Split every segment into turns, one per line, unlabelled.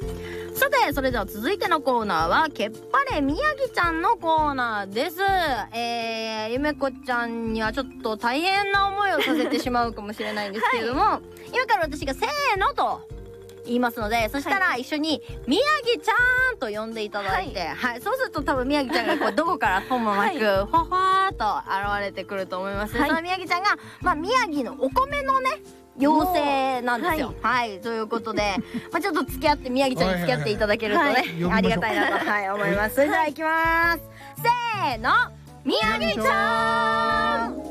さて、それでは続いてのコーナーはけっぱれ宮城ちゃんのコーナーです。ゆめこちゃんにはちょっと大変な思いをさせてしまうかもしれないんですけれども、今から私がせーのと言いますので、そしたら一緒に宮城ちゃんと呼んでいただいて、そうすると多分宮城ちゃんがこうどこからともなくふわふわーと現れてくると思います。その宮城ちゃんが、宮城のお米のね妖精なんですよ。ということで、ちょっと付き合って宮城ちゃんに付き合っていただけるとね、ありがたいなと、思います。それでは行きます。せーの、宮城ちゃん。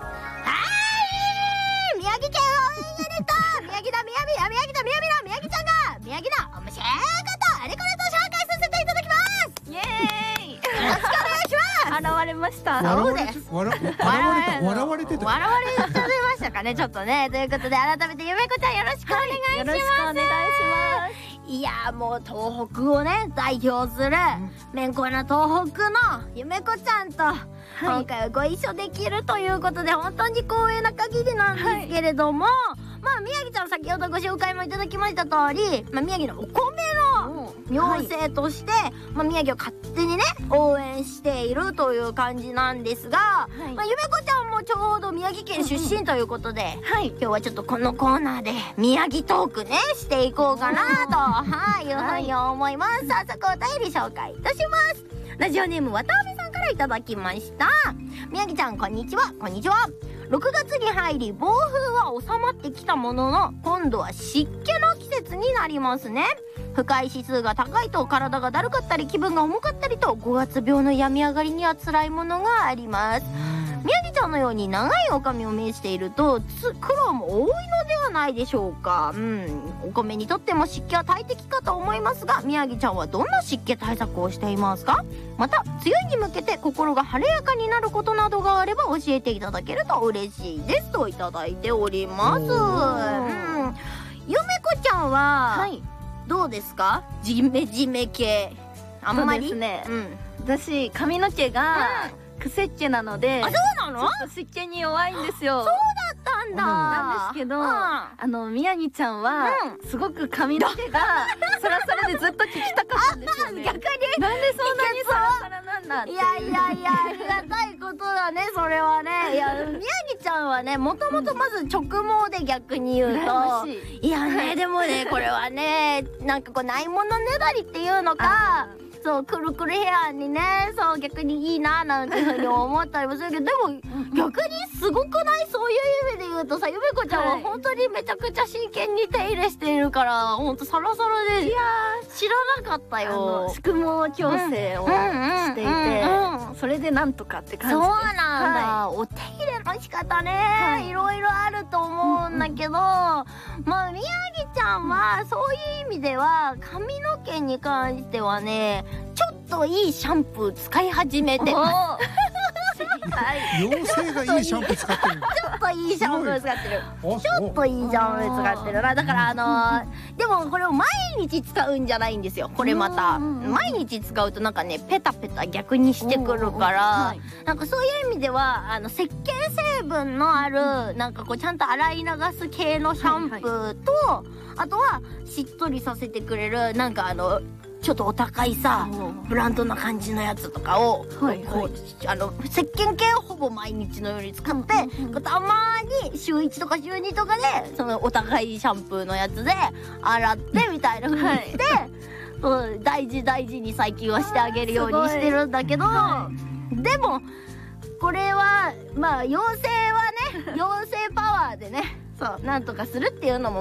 宮城県応援ユニット、宮城だ宮城だ宮城だ宮城ちゃんが宮城の面白いことあれこれと紹介させていただきます。イエーイ。よろしくお願いします。現れました。そうです。
笑われてた。
笑われちゃいましたかね、ちょっとね。ということで改めてゆめこちゃんよろしくお願いします。よろしくお願いします。いやもう東北をね代表するめんこな東北のゆめこちゃんと今回はご一緒できるということで本当に光栄な限りなんですけれども、宮城ちゃん先ほどご紹介もいただきました通り、宮城のお米の妖精として、宮城を勝手にね応援しているという感じなんですが、ゆめこちゃんもちょうど宮城県出身ということで、今日はちょっとこのコーナーで宮城トークねしていこうかなというふうに思います。早速お便り紹介いたします。ラジオネーム渡辺さんからいただきました。宮城ちゃんこんにちは。こんにちは。6月に入り暴風は収まってきたものの今度は湿気の季節になりますね。不快指数が高いと体がだるかったり気分が重かったりと5月病の病み上がりには辛いものがあります。宮城ちゃんのように長いお髪を召していると苦労も多いのではないでしょうか。お米にとっても湿気は大敵かと思いますが、宮城ちゃんはどんな湿気対策をしていますか？また梅雨に向けて心が晴れやかになることなどがあれば教えていただけると嬉しいですといただいております。ゆめこちゃんは、どうですか？ジメジメ系あんまりですね。
私髪の毛がクセっ気なので、
そうなの？
ちょっと湿気に弱いんですよ。
そうだったんだ。
なんですけど、宮城ちゃんはすごく髪の毛がサラサラでずっと聞きたかったんですよね。
逆に
なんでそんなにサラサラなんだっていう。
いやありがたいことだねそれはね。宮城ちゃんはねもともとまず直毛で逆に言うと、いやねでもねこれはねなんかこうないものねだりっていうのか。そうくるくるヘアにねそう逆にいいななんていうふうに思ったりもするけど、でも逆にすごくない？そういう意味で言うとさ、ゆめこちゃんは本当にめちゃくちゃ真剣に手入れしているから本当サラサラで、いや知らなかったよ。
宿毛矯正をしていて、それでなんとかって感じです。
そうなんだ、お手入れの仕方ね、いろいろあると思うんだけど、宮城ちゃんはそういう意味では髪の毛に関してはねちょっといいシャンプー使い始めてます。
妖精がいいシャンプー使ってる。
ちょっといいシャンプー使ってる。ちょっといいシャンプー使ってるな。だからでもこれを毎日使うんじゃないんですよ。これまた毎日使うとなんかねペタペタ逆にしてくるから、なんかそういう意味では石鹸成分のあるなんかこうちゃんと洗い流す系のシャンプーと、あとはしっとりさせてくれるなんかちょっとお高いさブランドな感じのやつとかを石鹸系をほぼ毎日のように使って、たまに週1とか週2とかでそのお高いシャンプーのやつで洗ってみたいな風にして大事に最近はしてあげるようにしてるんだけど、でもこれは妖精はね妖精パワーでねそうなんとかするっていうのも